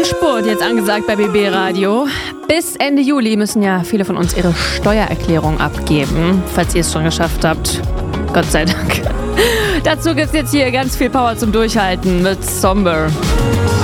Endspurt jetzt angesagt bei BB Radio. Bis Ende Juli müssen ja viele von uns ihre Steuererklärung abgeben, falls ihr es schon geschafft habt. Gott sei Dank. Dazu gibt es jetzt hier ganz viel Power zum Durchhalten mit Somber.